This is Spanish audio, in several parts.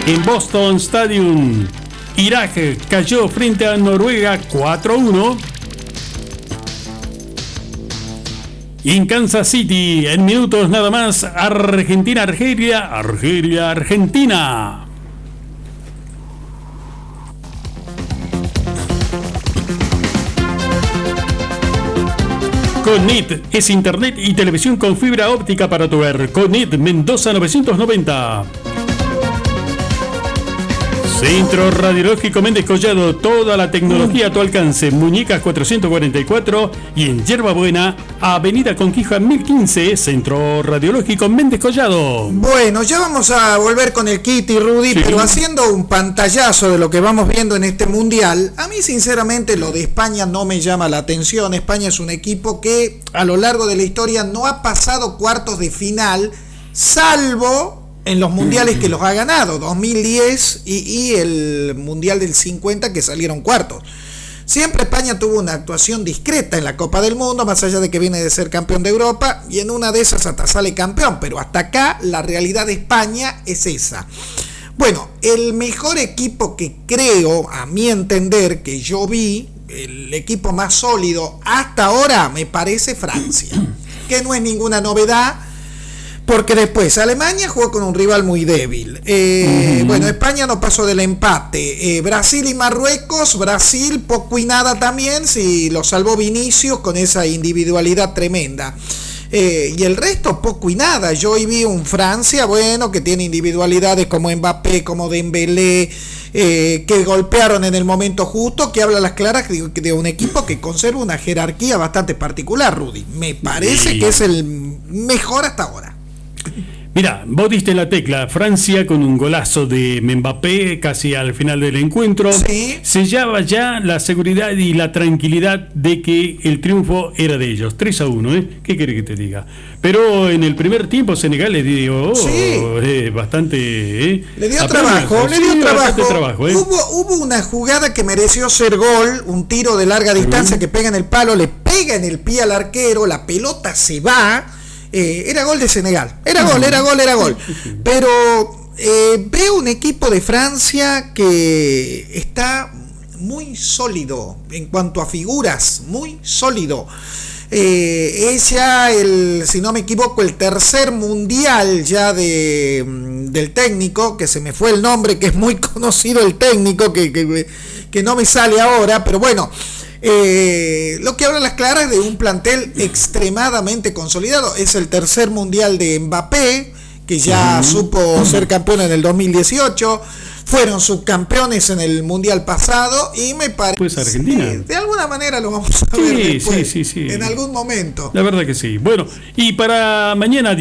en Boston Stadium. Irak cayó frente a Noruega 4-1. Y en Kansas City, en minutos nada más, Argentina. Conit es internet y televisión con fibra óptica para tu hogar. Conit Mendoza 990. Centro Radiológico Méndez Collado, toda la tecnología a tu alcance. Muñecas 444 y en Yerba Buena, Avenida Conquija 1015, Centro Radiológico Méndez Collado. Bueno, ya vamos a volver con el Kitty, Rudy, sí. Pero haciendo un pantallazo de lo que vamos viendo en este mundial, a mí sinceramente lo de España no me llama la atención. España es un equipo que a lo largo de la historia no ha pasado cuartos de final, salvo en los mundiales que los ha ganado, 2010 y el mundial del 50 que salieron cuartos. Siempre España tuvo una actuación discreta en la Copa del Mundo, más allá de que viene de ser campeón de Europa, y en una de esas hasta sale campeón, pero hasta acá la realidad de España es esa. Bueno, el mejor equipo que creo, a mi entender, que yo vi, el equipo más sólido hasta ahora, me parece Francia, que no es ninguna novedad, porque después Alemania jugó con un rival muy débil. Bueno, España no pasó del empate. Brasil y Marruecos, Brasil poco y nada también, si lo salvó Vinicius con esa individualidad tremenda. Y el resto poco y nada. Yo hoy vi un Francia, bueno, que tiene individualidades como Mbappé, como Dembélé, que golpearon en el momento justo, que habla a las claras de un equipo que conserva una jerarquía bastante particular, Rudy. Me parece que es el mejor hasta ahora. Mira, vos diste la tecla. Francia con un golazo de Mbappé casi al final del encuentro, ¿sí? Sellaba ya la seguridad y la tranquilidad de que el triunfo era de ellos. 3-1, ¿qué querés que te diga? Pero en el primer tiempo Senegal le dio bastante... Le dio trabajo. Hubo una jugada que mereció ser gol, un tiro de larga distancia que pega en el palo, le pega en el pie al arquero, la pelota se va... era gol de Senegal, era gol, pero veo un equipo de Francia que está muy sólido en cuanto a figuras, muy sólido. Es ya si no me equivoco, el tercer mundial ya del técnico, que se me fue el nombre, que es muy conocido el técnico, que no me sale ahora, pero bueno. Lo que habla las claras de un plantel extremadamente consolidado. Es el tercer mundial de Mbappé, que ya supo ser campeón en el 2018. Fueron subcampeones en el mundial pasado y me parece pues Argentina. De alguna manera lo vamos a ver después, en algún momento. La verdad que sí. Bueno, y para mañana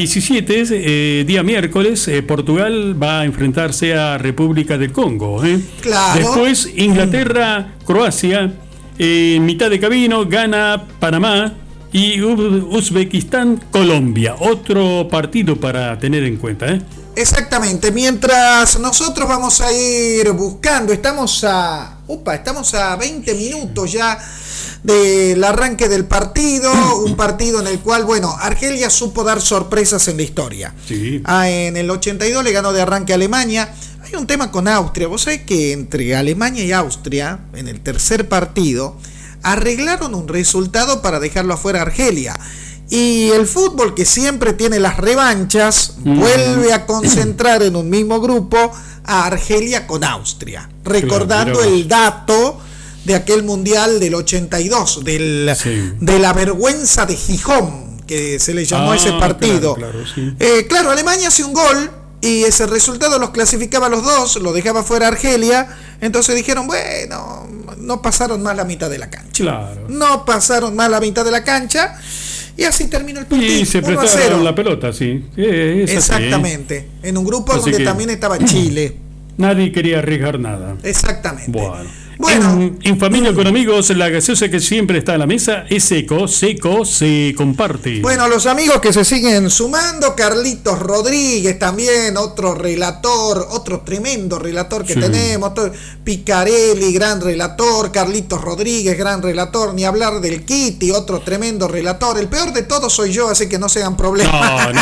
17, día miércoles, Portugal va a enfrentarse a República del Congo. Claro. Después Inglaterra, Croacia. En mitad de camino gana Panamá y Uzbekistán, Colombia. Otro partido para tener en cuenta, Exactamente. Mientras nosotros vamos a ir buscando, estamos a 20 minutos ya del arranque del partido. Un partido en el cual, bueno, Argelia supo dar sorpresas en la historia. Sí. En el 82 le ganó de arranque a Alemania. Hay un tema con Austria. Vos sabés que entre Alemania y Austria, en el tercer partido, arreglaron un resultado para dejarlo afuera a Argelia. Y el fútbol, que siempre tiene las revanchas, vuelve a concentrar en un mismo grupo a Argelia con Austria. Recordando el dato de aquel mundial del 82, de la vergüenza de Gijón, que se le llamó a ese partido. Claro, Alemania hace un gol. Y ese resultado los clasificaba a los dos, lo dejaba fuera Argelia. Entonces dijeron, bueno, no pasaron más la mitad de la cancha. Claro. No pasaron más la mitad de la cancha. Y así terminó el partido. Y se prestaron la pelota, sí. Exactamente. Así, en un grupo así donde también estaba Chile. Nadie quería arriesgar nada. Exactamente. Bueno, en familia con amigos, la gaseosa que siempre está a la mesa es Seco se comparte. Bueno, los amigos que se siguen sumando, Carlitos Rodríguez también, otro relator, otro tremendo relator que tenemos, Picarelli, gran relator, Carlitos Rodríguez, gran relator, ni hablar del Kitty, otro tremendo relator. El peor de todos soy yo, así que no se hagan problemas. No,